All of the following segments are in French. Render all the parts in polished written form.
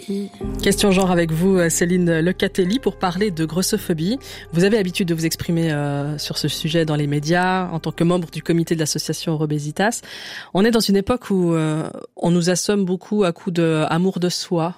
Question genre avec vous, Céline Lecatelli, pour parler de grossophobie. Vous avez l'habitude de vous exprimer sur ce sujet dans les médias, en tant que membre du comité de l'association Rebesitas. On est dans une époque où on nous assomme beaucoup à coups d'amour de soi.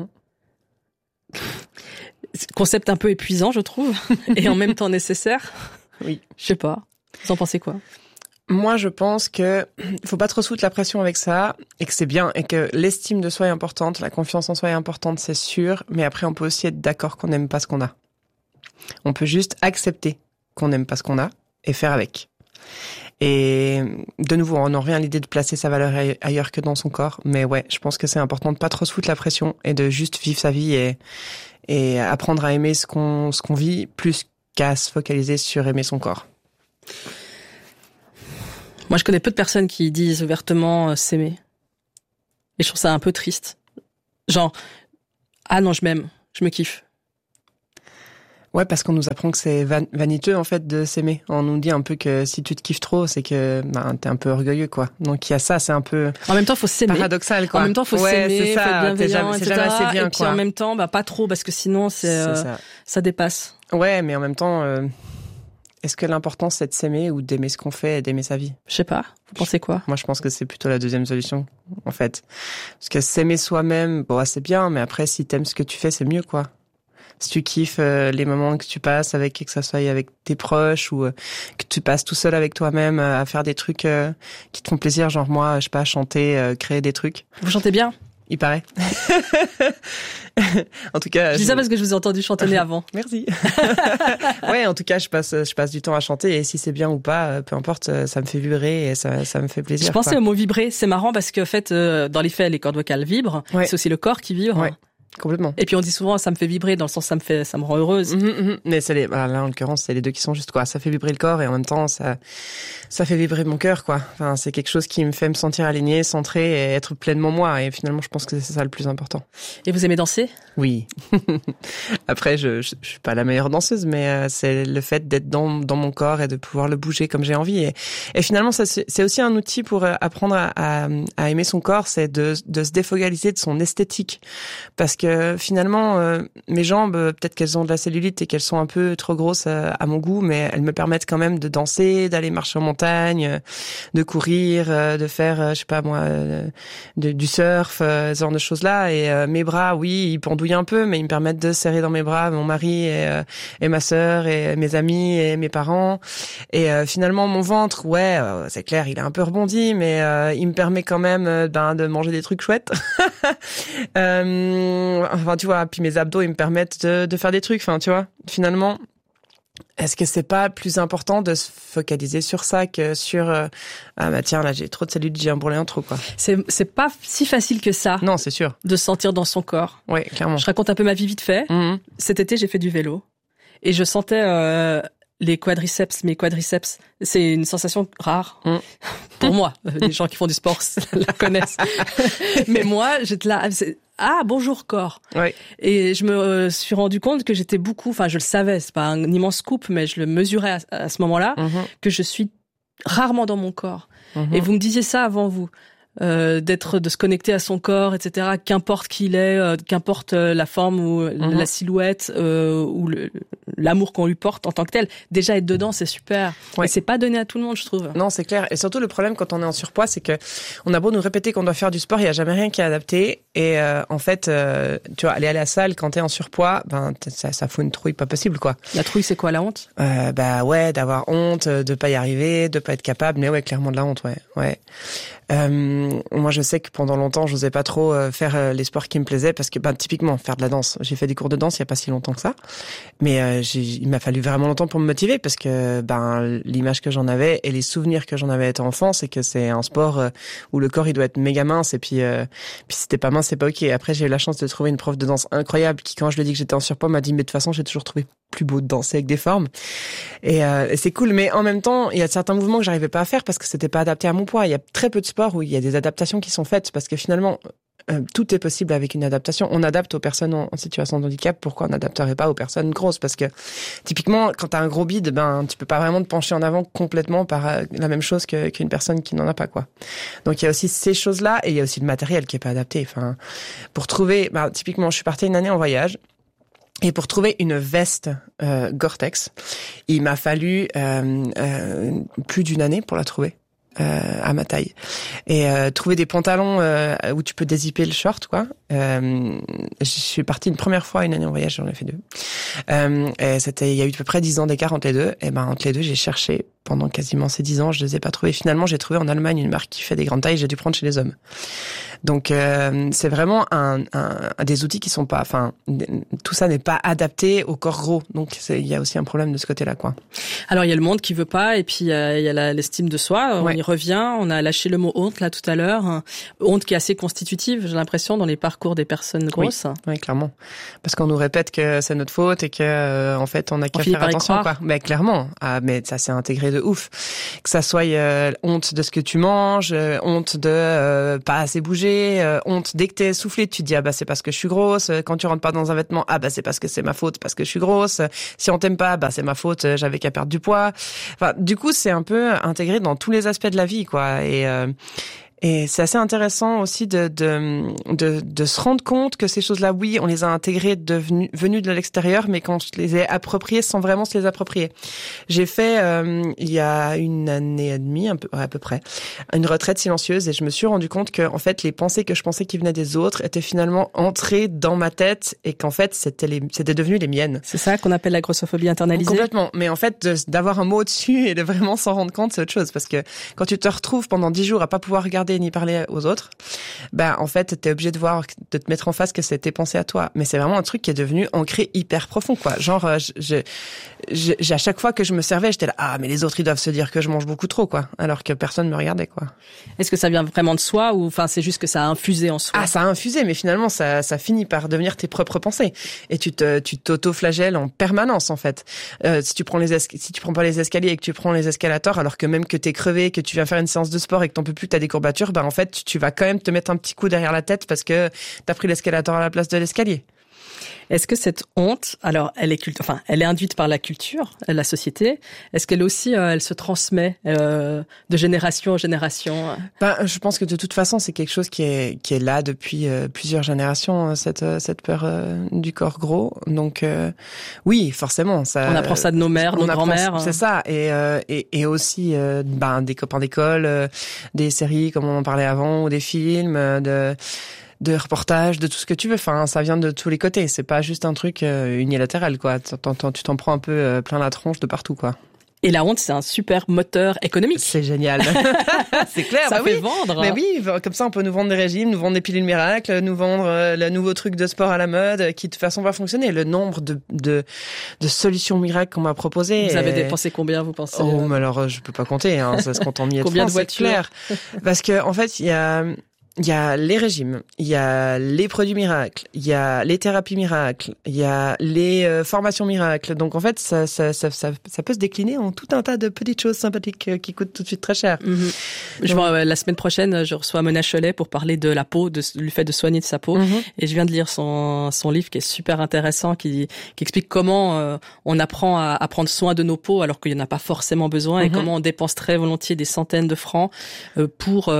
Concept un peu épuisant, je trouve, et en même temps nécessaire. Oui. Je sais pas. Vous en pensez quoi ? Moi, je pense que faut pas trop se foutre la pression avec ça, et que c'est bien, et que l'estime de soi est importante, la confiance en soi est importante, c'est sûr, mais après, on peut aussi être d'accord qu'on n'aime pas ce qu'on a. On peut juste accepter qu'on n'aime pas ce qu'on a, et faire avec. Et de nouveau, on en revient à l'idée de placer sa valeur ailleurs que dans son corps, mais ouais, je pense que c'est important de pas trop se foutre la pression, et de juste vivre sa vie, et apprendre à aimer ce qu'on vit, plus qu'à se focaliser sur aimer son corps. Moi, je connais peu de personnes qui disent ouvertement s'aimer. Et je trouve ça un peu triste. Genre, ah non, je m'aime, je me kiffe. Ouais, parce qu'on nous apprend que c'est vaniteux, en fait, de s'aimer. On nous dit un peu que si tu te kiffes trop, c'est que t'es un peu orgueilleux, quoi. Donc il y a ça, c'est un peu en même temps, faut s'aimer. Paradoxal, quoi. En même temps, faut s'aimer, c'est ça, faut être bienveillant, c'est jamais assez bien, et puis quoi. en même temps, pas trop, parce que sinon, ça dépasse. Ouais, mais en même temps, est-ce que l'important, c'est de s'aimer ou d'aimer ce qu'on fait et d'aimer sa vie ? Je sais pas. Vous pensez quoi ? Moi, je pense que c'est plutôt la deuxième solution, en fait. Parce que s'aimer soi-même, c'est bien, mais après, si t'aimes ce que tu fais, c'est mieux, quoi. Si tu kiffes les moments que tu passes avec, que ça soit avec tes proches ou que tu passes tout seul avec toi-même à faire des trucs qui te font plaisir, genre moi, je sais pas, chanter, créer des trucs. Vous chantez bien ? Il paraît. En tout cas, je dis ça parce que je vous ai entendu chantonner avant. Merci. Ouais, en tout cas, je passe du temps à chanter et si c'est bien ou pas, peu importe, ça me fait vibrer et ça me fait plaisir. Je pensais au mot vibrer, c'est marrant parce que en fait, dans les faits, les cordes vocales vibrent, ouais. C'est aussi le corps qui vibre. Ouais. Complètement. Et puis on dit souvent ça me fait vibrer dans le sens ça me rend heureuse. Mais c'est là en l'occurrence c'est les deux qui sont justes, quoi. Ça fait vibrer le corps et en même temps ça fait vibrer mon cœur, quoi. Enfin c'est quelque chose qui me fait me sentir alignée, centrée et être pleinement moi. Et finalement je pense que c'est ça le plus important. Et vous aimez danser ? Oui. Après je suis pas la meilleure danseuse, mais c'est le fait d'être dans mon corps et de pouvoir le bouger comme j'ai envie. Et finalement ça c'est aussi un outil pour apprendre à aimer son corps, c'est de se défocaliser de son esthétique, parce que finalement, mes jambes, peut-être qu'elles ont de la cellulite et qu'elles sont un peu trop grosses à mon goût, mais elles me permettent quand même de danser, d'aller marcher en montagne, de courir, de faire, je sais pas moi, du surf, ce genre de choses-là. Et mes bras, oui, ils pendouillent un peu, mais ils me permettent de serrer dans mes bras mon mari et ma sœur et mes amis et mes parents. Et finalement, mon ventre, ouais, c'est clair, il est un peu rebondi, mais il me permet quand même de manger des trucs chouettes. Enfin, tu vois, puis mes abdos, ils me permettent de faire des trucs. Enfin, tu vois, finalement, est-ce que c'est pas plus important de se focaliser sur ça que sur tiens, là, j'ai trop de cellulite, j'ai un bourrelet en trop, quoi. C'est pas si facile que ça. Non, c'est sûr. De se sentir dans son corps. Oui, clairement. Je raconte un peu ma vie vite fait. Cet été, j'ai fait du vélo et je sentais mes quadriceps. C'est une sensation rare. Pour moi. Les gens qui font du sport la connaissent. Mais moi, j'étais là, bonjour corps. Ouais. Et je me suis rendu compte que j'étais je le savais, c'est pas un immense scoop, mais je le mesurais à ce moment-là, que je suis rarement dans mon corps. Et vous me disiez ça avant vous. De se connecter à son corps, etc. Qu'importe qui il est, qu'importe la forme ou la silhouette ou l'amour qu'on lui porte en tant que tel. Déjà être dedans, c'est super. Ouais. Et c'est pas donné à tout le monde, je trouve. Non, c'est clair. Et surtout le problème quand on est en surpoids, c'est que on a beau nous répéter qu'on doit faire du sport, il y a jamais rien qui est adapté. Et en fait, tu vois, aller à la salle quand t'es en surpoix, ça fout une trouille pas possible, quoi. La trouille, c'est quoi, la honte ? Ouais, d'avoir honte, de pas y arriver, de pas être capable. Mais ouais, clairement de la honte, ouais. Moi, je sais que pendant longtemps, je n'osais pas trop faire les sports qui me plaisaient parce que, typiquement, faire de la danse. J'ai fait des cours de danse il y a pas si longtemps que ça, mais il m'a fallu vraiment longtemps pour me motiver parce que, l'image que j'en avais et les souvenirs que j'en avais étant enfant, c'est que c'est un sport où le corps il doit être méga mince et puis si t'es pas mince, c'est pas ok. Après, j'ai eu la chance de trouver une prof de danse incroyable qui, quand je lui ai dit que j'étais en surpoids, m'a dit mais de toute façon, j'ai toujours trouvé plus beau de danser avec des formes et c'est cool. Mais en même temps, il y a certains mouvements que j'arrivais pas à faire parce que c'était pas adapté à mon poids. Il y a très peu de sports où il y a des adaptations qui sont faites parce que finalement tout est possible avec une adaptation. On adapte aux personnes en situation de handicap. Pourquoi on n'adapterait pas aux personnes grosses? Parce que typiquement, quand t'as un gros bide, tu peux pas vraiment te pencher en avant complètement par la même chose qu'une personne qui n'en a pas, quoi. Donc il y a aussi ces choses-là, et il y a aussi le matériel qui est pas adapté. Enfin, pour trouver, typiquement, je suis partie une année en voyage. Et pour trouver une veste Gore-Tex, il m'a fallu plus d'une année pour la trouver. À ma taille, et trouver des pantalons où tu peux dézipper le short, quoi. Je suis partie une première fois une année en voyage, j'en ai fait 2. Et il y a eu à peu près 10 ans d'écart entre les deux. Et entre les deux, j'ai cherché pendant quasiment ces 10 ans, je les ai pas trouvés. Finalement, j'ai trouvé en Allemagne une marque qui fait des grandes tailles, j'ai dû prendre chez les hommes. Donc c'est vraiment des outils qui sont pas, tout ça n'est pas adapté au corps gros. Donc il y a aussi un problème de ce côté-là, quoi. Alors il y a le monde qui veut pas, et puis il y a l'estime de soi. On y revient. On a lâché le mot honte là tout à l'heure. Honte qui est assez constitutive, j'ai l'impression, dans les parcours des personnes grosses. Oui, clairement. Parce qu'on nous répète que c'est notre faute et que en fait on a qu'à faire attention, quoi. Mais clairement. Mais ça s'est intégré de ouf. Que ça soit honte de ce que tu manges, honte de pas assez bouger. Honte dès que t'es essoufflé, tu te dis c'est parce que je suis grosse. Quand tu rentres pas dans un vêtement, c'est parce que c'est ma faute, parce que je suis grosse. Si on t'aime pas, c'est ma faute, j'avais qu'à perdre du poids. Enfin, du coup, c'est un peu intégré dans tous les aspects de la vie, quoi. Et c'est assez intéressant aussi de se rendre compte que ces choses-là, oui, on les a intégrées venues de l'extérieur, mais qu'on se les ait appropriées sans vraiment se les approprier. J'ai fait, il y a une année et demie, à peu près, une retraite silencieuse, et je me suis rendu compte que, en fait, les pensées que je pensais qui venaient des autres étaient finalement entrées dans ma tête, et qu'en fait, c'était devenu les miennes. C'est ça qu'on appelle la grossophobie internalisée? Complètement. Mais en fait, d'avoir un mot dessus et de vraiment s'en rendre compte, c'est autre chose, parce que quand tu te retrouves pendant 10 jours à pas pouvoir regarder ni parler aux autres, en fait, t'es obligé de te mettre en face que c'était pensé à toi. Mais c'est vraiment un truc qui est devenu ancré hyper profond, quoi. Genre, à chaque fois que je me servais, j'étais là, mais les autres, ils doivent se dire que je mange beaucoup trop, quoi. Alors que personne me regardait, quoi. Est-ce que ça vient vraiment de soi, ou c'est juste que ça a infusé en soi? Ça a infusé, mais finalement, ça finit par devenir tes propres pensées. Et tu t'auto-flagelles en permanence, en fait. Si tu prends pas les escaliers et que tu prends les escalators, alors que même que t'es crevé, que tu viens faire une séance de sport et que t'en peux plus, t'as des courbatures, en fait, tu vas quand même te mettre un petit coup derrière la tête parce que t'as pris l'escalator à la place de l'escalier. Est-ce que cette honte, alors elle est induite par la culture, la société. Est-ce qu'elle aussi, elle se transmet de génération en génération? Je pense que de toute façon, c'est quelque chose qui est là depuis plusieurs générations, cette peur du corps gros. Donc oui, forcément, ça. On apprend ça de nos mères, nos grands-mères. C'est ça, et aussi des copains d'école, des séries comme on en parlait avant, ou des films, de reportages, de tout ce que tu veux. Enfin, ça vient de tous les côtés. C'est pas juste un truc unilatéral, quoi. Tu t'en prends un peu plein la tronche de partout, quoi. Et la honte, c'est un super moteur économique. C'est génial. C'est clair. Ça fait vendre. Mais oui, comme ça, on peut nous vendre des régimes, nous vendre des pilules miracles, nous vendre le nouveau truc de sport à la mode qui de toute façon va fonctionner. Le nombre de solutions miracles qu'on m'a proposées. Vous avez dépensé combien, vous pensez? Mais alors, je peux pas compter, ça se compte en milliers de francs. Combien de voitures? C'est clair. Parce que, en fait, il y a les régimes, il y a les produits miracles, il y a les thérapies miracles, il y a les formations miracles. Donc en fait, ça peut se décliner en tout un tas de petites choses sympathiques qui coûtent tout de suite très cher. Mm-hmm. La semaine prochaine, je reçois Mona Cholet pour parler de la peau, du fait de soigner de sa peau. Mm-hmm. Et je viens de lire son livre qui est super intéressant, qui explique comment on apprend à prendre soin de nos peaux alors qu'il n'y en a pas forcément besoin, et comment on dépense très volontiers des centaines de francs pour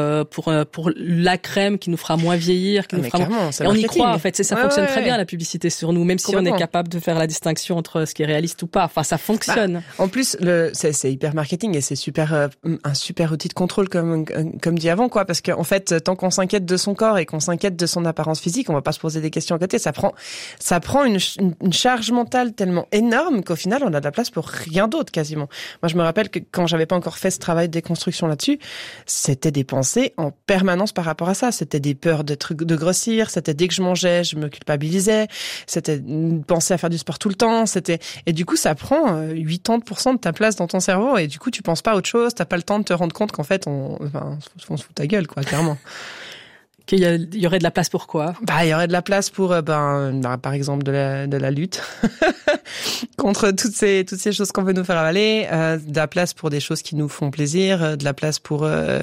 la crème qui nous fera moins vieillir, qui nous fera moins... Et on y croit, en fait. Ça fonctionne très bien, la publicité sur nous, même si on est capable de faire la distinction entre ce qui est réaliste ou pas. Enfin, ça fonctionne. En plus, c'est hyper marketing, et c'est un super outil de contrôle, comme dit avant, quoi. Parce qu'en fait, tant qu'on s'inquiète de son corps et qu'on s'inquiète de son apparence physique, on va pas se poser des questions à côté. Ça prend une charge mentale tellement énorme qu'au final, on a de la place pour rien d'autre, quasiment. Moi, je me rappelle que quand j'avais pas encore fait ce travail de déconstruction là-dessus, c'était des pensées en permanence par rapport à ça. C'était des peurs de grossir, c'était dès que je mangeais, je me culpabilisais, c'était penser à faire du sport tout le temps, et du coup ça prend 80% de ta place dans ton cerveau, et du coup tu penses pas à autre chose, t'as pas le temps de te rendre compte qu'en fait on se fout ta gueule, quoi, clairement. Qu'il y aurait de la place pour quoi? Il y aurait de la place pour, par exemple, de la lutte contre toutes ces choses qu'on veut nous faire avaler, de la place pour des choses qui nous font plaisir, de la place pour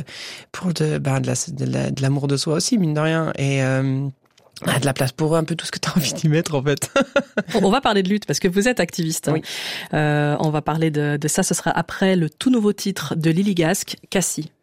de l'amour de soi aussi, mine de rien, et de la place pour un peu tout ce que tu as envie d'y mettre, en fait. On va parler de lutte parce que vous êtes activiste. Oui. On va parler de ça. Ce sera après le tout nouveau titre de Lily Gasque, Cassie.